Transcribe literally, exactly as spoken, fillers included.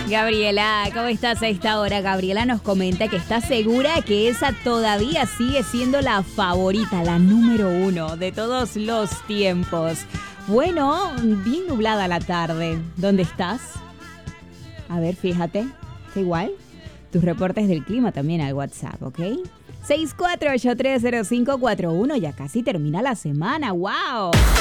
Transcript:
Gabriela, ¿cómo estás a esta hora? Gabriela nos comenta que está segura que esa todavía sigue siendo la favorita, la número uno de todos los tiempos. Bueno, bien nublada la tarde. ¿Dónde estás? A ver, fíjate. ¿Está igual? Tus reportes del clima también al WhatsApp, ¿ok? seis cuatro ocho tres cero cinco cuatro uno. Ya casi termina la semana. ¡Wow!